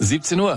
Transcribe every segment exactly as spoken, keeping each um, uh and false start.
siebzehn Uhr.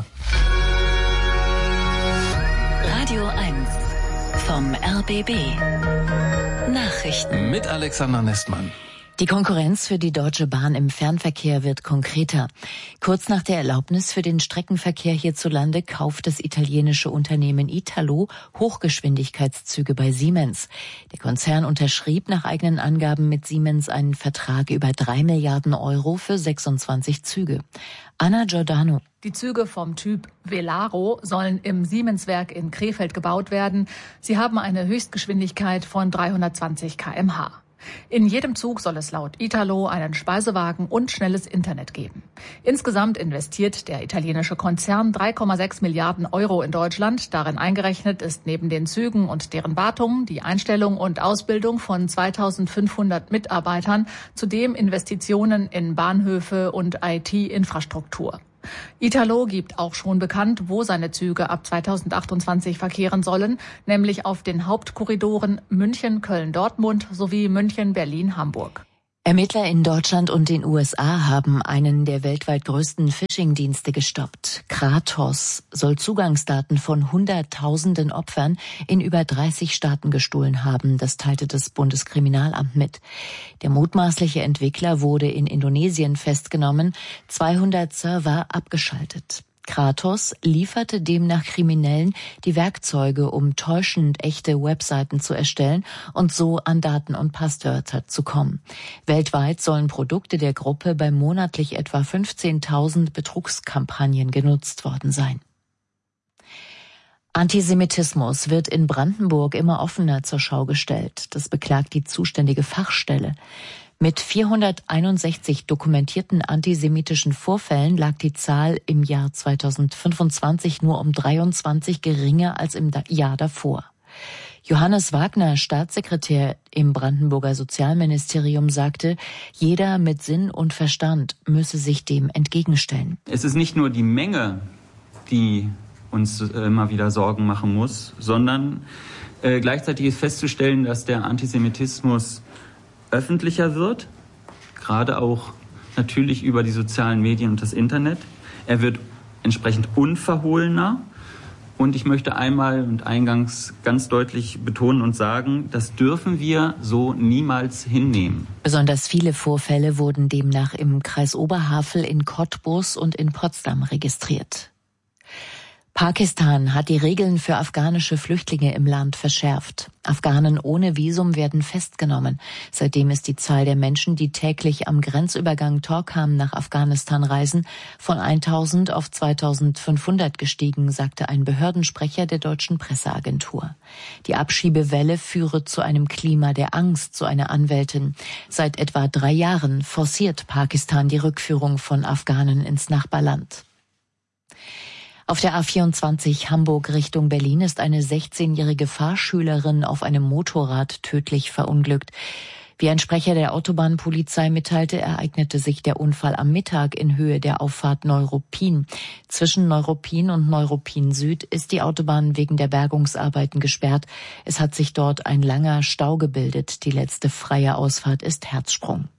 Radio eins vom R B B. Nachrichten. Mit Alexander Nestmann. Die Konkurrenz für die Deutsche Bahn im Fernverkehr wird konkreter. Kurz nach der Erlaubnis für den Streckenverkehr hierzulande kauft das italienische Unternehmen Italo Hochgeschwindigkeitszüge bei Siemens. Der Konzern unterschrieb nach eigenen Angaben mit Siemens einen Vertrag über drei Milliarden Euro für sechsundzwanzig Züge. Anna Giordano. Die Züge vom Typ Velaro sollen im Siemens-Werk in Krefeld gebaut werden. Sie haben eine Höchstgeschwindigkeit von dreihundertzwanzig Kilometer pro Stunde. In jedem Zug soll es laut Italo einen Speisewagen und schnelles Internet geben. Insgesamt investiert der italienische Konzern drei Komma sechs Milliarden Euro in Deutschland. Darin eingerechnet ist neben den Zügen und deren Wartung die Einstellung und Ausbildung von zweitausendfünfhundert Mitarbeitern, zudem Investitionen in Bahnhöfe und I T-Infrastruktur. Italo gibt auch schon bekannt, wo seine Züge ab zweitausendachtundzwanzig verkehren sollen, nämlich auf den Hauptkorridoren München, Köln, Dortmund sowie München, Berlin, Hamburg. Ermittler in Deutschland und den U S A haben einen der weltweit größten Phishing-Dienste gestoppt. Kratos soll Zugangsdaten von Hunderttausenden Opfern in über dreißig Staaten gestohlen haben, das teilte das Bundeskriminalamt mit. Der mutmaßliche Entwickler wurde in Indonesien festgenommen, zweihundert Server abgeschaltet. Kratos lieferte demnach Kriminellen die Werkzeuge, um täuschend echte Webseiten zu erstellen und so an Daten und Passwörter zu kommen. Weltweit sollen Produkte der Gruppe bei monatlich etwa fünfzehntausend Betrugskampagnen genutzt worden sein. Antisemitismus wird in Brandenburg immer offener zur Schau gestellt. Das beklagt die zuständige Fachstelle. Mit vierhunderteinundsechzig dokumentierten antisemitischen Vorfällen lag die Zahl im Jahr zweitausendfünfundzwanzig nur um dreiundzwanzig geringer als im Jahr davor. Johannes Wagner, Staatssekretär im Brandenburger Sozialministerium, sagte, jeder mit Sinn und Verstand müsse sich dem entgegenstellen. Es ist nicht nur die Menge, die uns immer wieder Sorgen machen muss, sondern äh, gleichzeitig ist festzustellen, dass der Antisemitismus öffentlicher wird, gerade auch natürlich über die sozialen Medien und das Internet. Er wird entsprechend unverhohlener. Und ich möchte einmal und eingangs ganz deutlich betonen und sagen, das dürfen wir so niemals hinnehmen. Besonders viele Vorfälle wurden demnach im Kreis Oberhavel, in Cottbus und in Potsdam registriert. Pakistan hat die Regeln für afghanische Flüchtlinge im Land verschärft. Afghanen ohne Visum werden festgenommen. Seitdem ist die Zahl der Menschen, die täglich am Grenzübergang Torkham nach Afghanistan reisen, von eintausend auf zweitausendfünfhundert gestiegen, sagte ein Behördensprecher der deutschen Presseagentur. Die Abschiebewelle führe zu einem Klima der Angst, so eine Anwältin. Seit etwa drei Jahren forciert Pakistan die Rückführung von Afghanen ins Nachbarland. Auf der A vierundzwanzig Hamburg Richtung Berlin ist eine sechzehnjährige Fahrschülerin auf einem Motorrad tödlich verunglückt. Wie ein Sprecher der Autobahnpolizei mitteilte, ereignete sich der Unfall am Mittag in Höhe der Auffahrt Neuruppin. Zwischen Neuruppin und Neuruppin Süd ist die Autobahn wegen der Bergungsarbeiten gesperrt. Es hat sich dort ein langer Stau gebildet. Die letzte freie Ausfahrt ist Herzsprung.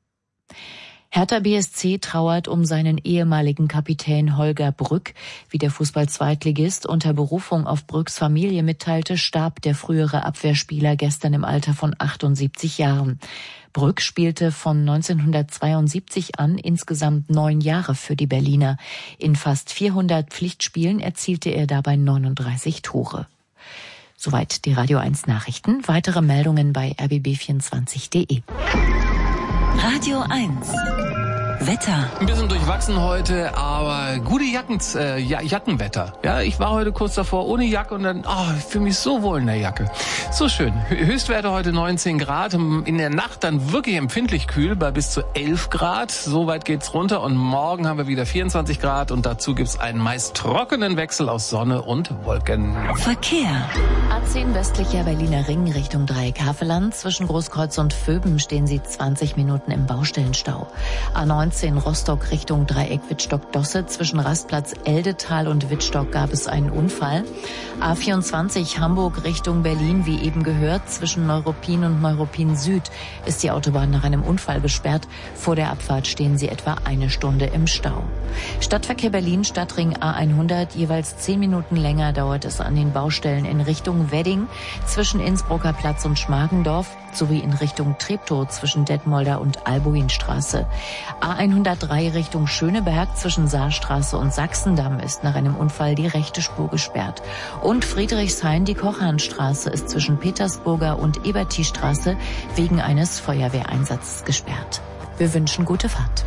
Hertha B S C trauert um seinen ehemaligen Kapitän Holger Brück. Wie der Fußball-Zweitligist unter Berufung auf Brücks Familie mitteilte, starb der frühere Abwehrspieler gestern im Alter von achtundsiebzig Jahren. Brück spielte von neunzehnhundertzweiundsiebzig an insgesamt neun Jahre für die Berliner. In fast vierhundert Pflichtspielen erzielte er dabei neununddreißig Tore. Soweit die Radio eins Nachrichten. Weitere Meldungen bei r b b vierundzwanzig punkt de. Radio eins. Wetter. Ein bisschen durchwachsen heute, aber gute Jacken, äh, ja, Jackenwetter. Ja, ich war heute kurz davor ohne Jacke und dann, oh, ich fühle mich so wohl in der Jacke. So schön. Höchstwerte heute neunzehn Grad. In der Nacht dann wirklich empfindlich kühl bei bis zu elf Grad. So weit geht's runter und morgen haben wir wieder vierundzwanzig Grad und dazu gibt's einen meist trockenen Wechsel aus Sonne und Wolken. Verkehr. A zehn westlicher Berliner Ring Richtung Dreieck Havelland. Zwischen Großkreuz und Vöben stehen Sie zwanzig Minuten im Baustellenstau. A neun neunzehn Rostock Richtung Dreieck Wittstock-Dosse. Zwischen Rastplatz Eldetal und Wittstock gab es einen Unfall. A vierundzwanzig Hamburg Richtung Berlin, wie eben gehört. Zwischen Neuruppin und Neuruppin Süd ist die Autobahn nach einem Unfall gesperrt. Vor der Abfahrt stehen sie etwa eine Stunde im Stau. Stadtverkehr Berlin, Stadtring A hundert. Jeweils zehn Minuten länger dauert es an den Baustellen in Richtung Wedding. Zwischen Innsbrucker Platz und Schmargendorf sowie in Richtung Treptow zwischen Detmolder und Albuinstraße. A hundertdrei Richtung Schöneberg zwischen Saarstraße und Sachsendamm ist nach einem Unfall die rechte Spur gesperrt. Und Friedrichshain, die Kochhahnstraße ist zwischen Petersburger und Eberti-Straße wegen eines Feuerwehreinsatzes gesperrt. Wir wünschen gute Fahrt.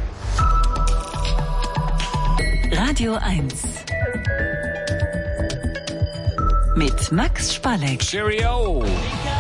Radio eins mit Max Spalleck. Cheerio!